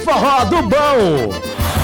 Forró do Bom.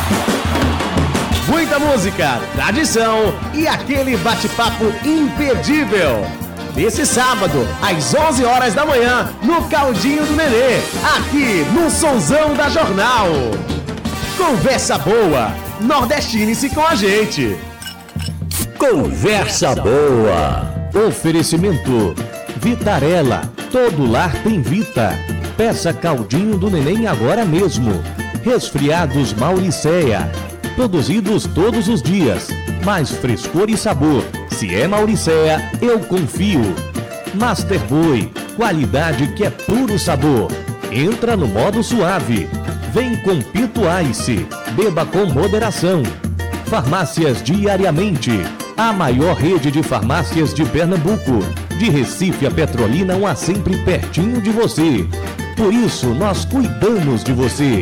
Muita música, tradição e aquele bate-papo imperdível. Nesse sábado, às 11 horas da manhã, no Caldinho do Nenê, aqui no Sonzão da Jornal. Conversa boa, nordestine-se com a gente. Conversa boa. Oferecimento Vitarella, todo lar tem Vita. Peça Caldinho do Neném agora mesmo. Resfriados Mauricéia, produzidos todos os dias, mais frescor e sabor. Se é Mauricéia, eu confio. Master Boy, qualidade que é puro sabor. Entra no modo suave. Vem com Pito Ice, beba com moderação. Farmácias Diariamente, a maior rede de farmácias de Pernambuco. De Recife a Petrolina, uma sempre pertinho de você. Por isso, nós cuidamos de você.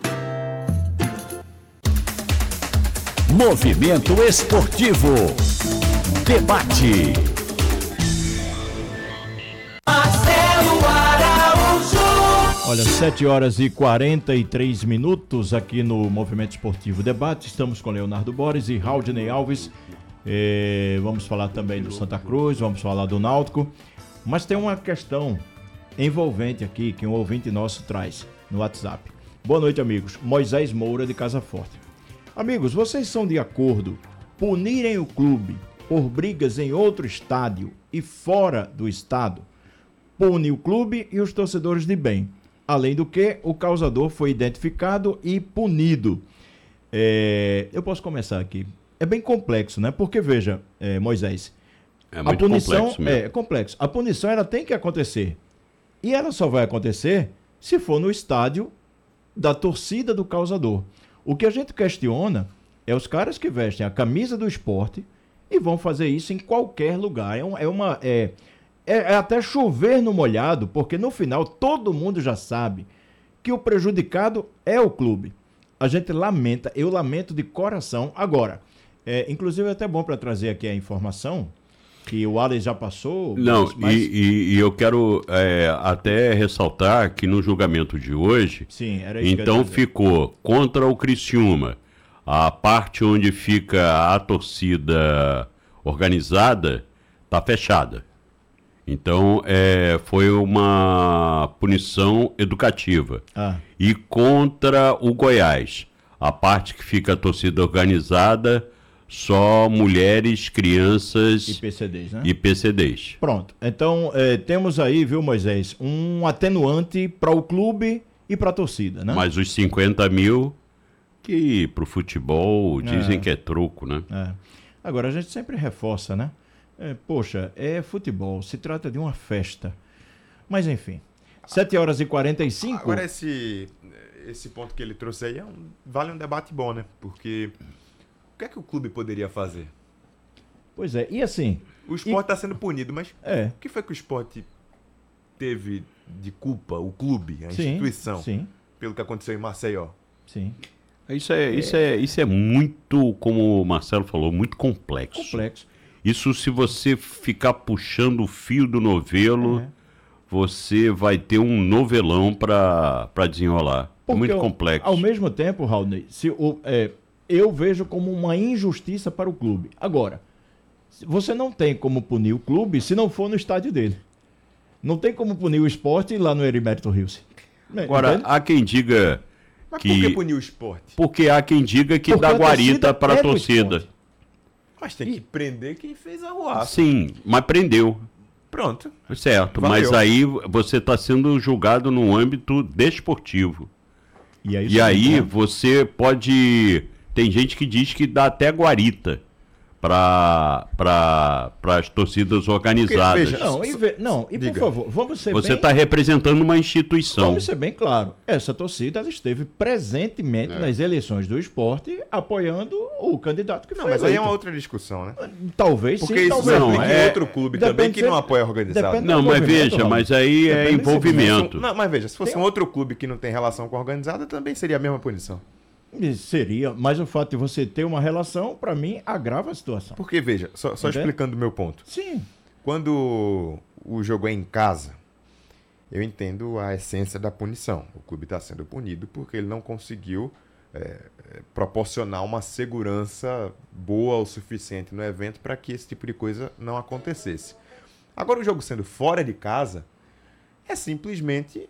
Movimento Esportivo. Debate. Marcelo Araújo. Olha, 7 horas e 43 minutos aqui no Movimento Esportivo Debate. Estamos com Leonardo Borges e Raudney Alves. Vamos falar também do Santa Cruz, vamos falar do Náutico. Mas tem uma questão envolvente aqui que um ouvinte nosso traz no WhatsApp. Boa noite, amigos. Moisés Moura, de Casa Forte. Amigos, vocês são de acordo punirem o clube por brigas em outro estádio e fora do estado? Pune o clube e os torcedores de bem. Além do que, o causador foi identificado e punido. Eu posso começar aqui. É bem complexo, né? Porque, veja, Moisés, a muito punição complexo mesmo. é complexo. A punição, ela tem que acontecer. E ela só vai acontecer se for no estádio da torcida do causador. O que a gente questiona é os caras que vestem a camisa do esporte e vão fazer isso em qualquer lugar. É até chover no molhado, porque no final todo mundo já sabe que o prejudicado é o clube. A gente lamenta, eu lamento de coração. Agora, inclusive é até bom para trazer aqui a informação que o Alex já passou. Não, e eu quero até ressaltar que no julgamento de hoje, sim, era isso então que eu ficou contra o Criciúma, a parte onde fica a torcida organizada está fechada. Então foi uma punição educativa. E contra o Goiás, a parte que fica a torcida organizada, só mulheres, crianças e PCDs, né? E PCDs. Pronto. Então, temos aí, viu, Moisés, um atenuante para o clube e para a torcida, né? Mas os 50 mil, que pro futebol dizem que é troco, né? Agora, a gente sempre reforça, né? Poxa, é futebol, se trata de uma festa. Mas, enfim, 7 horas e 45... Agora, esse ponto que ele trouxe aí vale um debate bom, né? Porque... o que é que o clube poderia fazer? Pois é, e assim... O esporte está sendo punido, mas o que foi que o esporte teve de culpa, o clube, a instituição, pelo que aconteceu em Maceió? Sim. Isso é muito, como o Marcelo falou, muito complexo. Isso, se você ficar puxando o fio do novelo, você vai ter um novelão para desenrolar. É muito complexo. Ao mesmo tempo, Raul, eu vejo como uma injustiça para o clube. Agora, você não tem como punir o clube se não for no estádio dele. Não tem como punir o esporte lá no Herimérito Rios. Agora, entende? Há quem diga Mas que... por que punir o esporte? Porque há quem diga que dá guarita para a torcida. Mas tem que prender quem fez a ruaça. Sim, mas prendeu. Pronto. Certo, valeu. Mas aí você está sendo julgado no âmbito desportivo. E aí você pode... Tem gente que diz que dá até guarita para as torcidas organizadas. Porque, por favor, vamos ser Você está representando uma instituição. Vamos ser bem claro. Essa torcida ela esteve presentemente nas eleições do esporte apoiando o candidato que foi mas eleito. aí é uma outra discussão, né? Talvez porque sim, talvez não. não. Outro clube também que não apoia organizado. Não, mas veja, mas aí é envolvimento. Não, mas veja, se fosse um outro clube que não tem relação com a organizada, também seria a mesma punição. Seria, mas o fato de você ter uma relação, para mim, agrava a situação. Porque, veja, só explicando o meu ponto. Sim. Quando o jogo é em casa eu entendo a essência da punição. O clube está sendo punido porque ele não conseguiu proporcionar uma segurança boa o suficiente no evento para que esse tipo de coisa não acontecesse. Agora, o jogo sendo fora de casa é simplesmente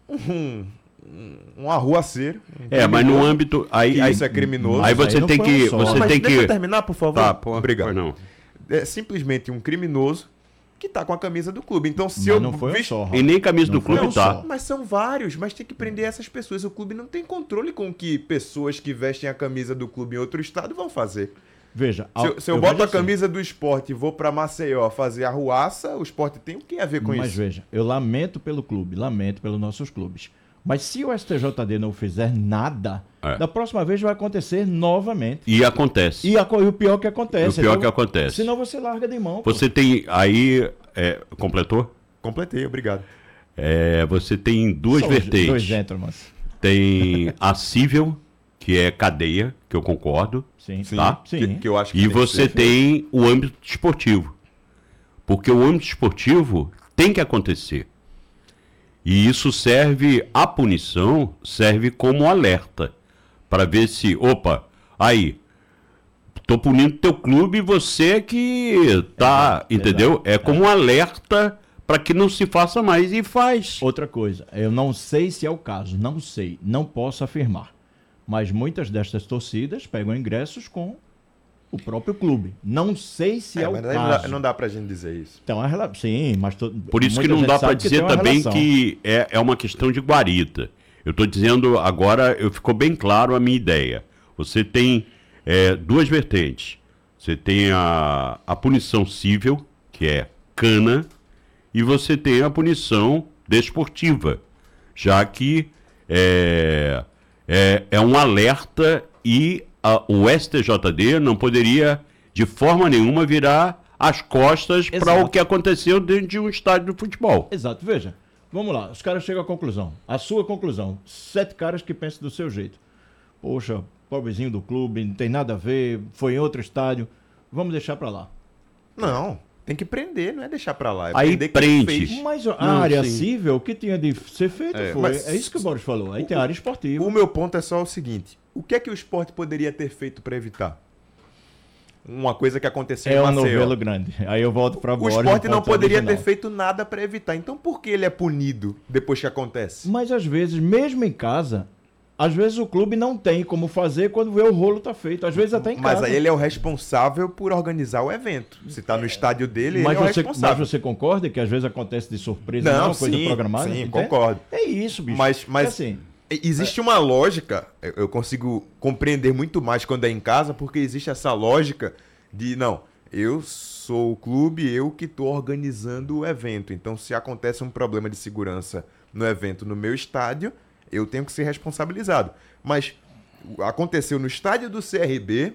um arruaceiro. Mas no âmbito... Aí, isso é criminoso. Aí você tem que... Deixa eu terminar, por favor. Tá, obrigado. Não. É simplesmente um criminoso que tá com a camisa do clube. Então, se mas não foi só, e nem camisa do clube tá. Mas são vários, mas tem que prender essas pessoas. O clube não tem controle com o que pessoas que vestem a camisa do clube em outro estado vão fazer. Veja, se eu boto a camisa do Sport e vou para Maceió fazer arruaça, o Sport tem o que a ver com isso? Mas veja, eu lamento pelo clube, lamento pelos nossos clubes. Mas se o STJD não fizer nada, da próxima vez vai acontecer novamente. E acontece. E o pior que acontece. Que acontece. Senão você larga de mão. Você tem aí... completou? Completei, obrigado. Você tem duas vertentes. Dois gentlemen. Tem a cível, que é cadeia, que eu concordo. Sim, tá? sim. Que eu acho que e você tem o âmbito esportivo. Porque o âmbito esportivo tem que acontecer. E isso serve, a punição serve como alerta. Para ver se, tô punindo teu clube e você que tá, entendeu? Exato. Como um alerta para que não se faça mais e faz. Outra coisa, eu não sei se é o caso, não posso afirmar. Mas muitas destas torcidas pegam ingressos com o próprio clube. Não sei se é o caso. Não dá pra gente dizer isso. Então, sim, mas... Por isso que não dá para dizer também que é uma questão de guarita. Eu estou dizendo agora, ficou bem claro a minha ideia. Você tem duas vertentes. Você tem a punição cível, que é cana, e você tem a punição desportiva, já que é um alerta e o STJD não poderia de forma nenhuma virar as costas para o que aconteceu dentro de um estádio de futebol. Exato, veja, vamos lá, os caras chegam à conclusão, a sua conclusão, 7 caras que pensam do seu jeito. Poxa, pobrezinho do clube, não tem nada a ver, foi em outro estádio, vamos deixar para lá. Não, tem que prender, não é deixar para lá. Aí prende. Mas a área cível, o que tinha de ser feito foi. É isso que o Boris falou. Aí tem a área esportiva. O meu ponto é só o seguinte: o que é que o esporte poderia ter feito para evitar? Uma coisa que aconteceu em Maceió. É um novelo grande. Aí eu volto para Boris. O esporte não poderia ter feito nada para evitar. Então por que ele é punido depois que acontece? Mas às vezes, mesmo em casa, às vezes o clube não tem como fazer quando vê o rolo tá feito. Às vezes até em casa. Mas aí ele é o responsável por organizar o evento. Se tá no estádio dele, ele é o responsável. Mas você concorda que às vezes acontece de surpresa, não é uma coisa programada? Sim, concordo. É isso, bicho. Mas assim, existe uma lógica, eu consigo compreender muito mais quando é em casa, porque existe essa lógica de, não, eu sou o clube, eu que estou organizando o evento. Então, se acontece um problema de segurança no evento no meu estádio, eu tenho que ser responsabilizado. Mas aconteceu no estádio do CRB,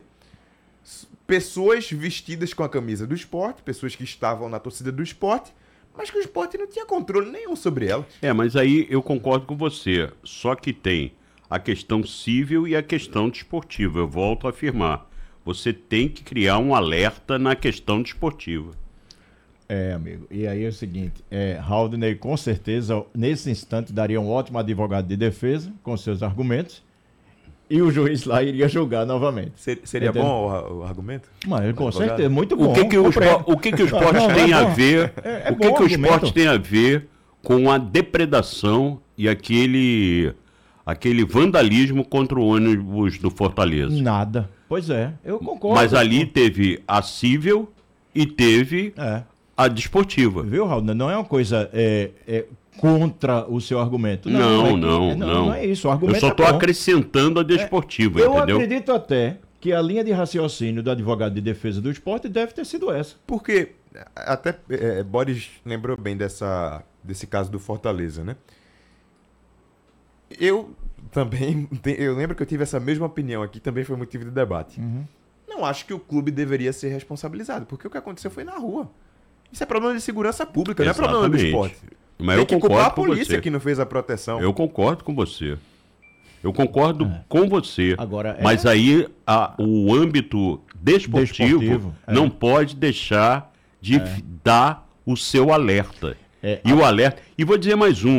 pessoas vestidas com a camisa do esporte, pessoas que estavam na torcida do esporte, mas que o esporte não tinha controle nenhum sobre elas. Mas aí eu concordo com você. Só que tem a questão civil e a questão desportiva. Eu volto a afirmar. Você tem que criar um alerta na questão desportiva. Amigo. E aí é o seguinte, Haldney com certeza, nesse instante, daria um ótimo advogado de defesa com seus argumentos e o juiz lá iria julgar novamente. Seria bom o argumento? Mas, com certeza, muito bom. O que o esporte tem a ver? O que o esporte tem a ver com a depredação e aquele vandalismo contra o ônibus do Fortaleza? Nada. Pois é, eu concordo. Mas ali teve a cível e teve a desportiva. Viu, Raul? Não é uma coisa contra o seu argumento. Não é isso. O argumento eu só estou acrescentando a desportiva, entendeu? Eu acredito até que a linha de raciocínio do advogado de defesa do esporte deve ter sido essa. Porque até Boris lembrou bem desse caso do Fortaleza, né? Eu lembro que eu tive essa mesma opinião aqui, também foi motivo de debate. Uhum. Não acho que o clube deveria ser responsabilizado, porque o que aconteceu foi na rua. Isso é problema de segurança pública, não é problema do esporte. Mas eu concordo culpar a polícia que não fez a proteção. Eu concordo com você. Eu concordo com você. Agora, mas aí o âmbito desportivo não pode deixar de dar o seu alerta. E o alerta. E vou dizer mais um.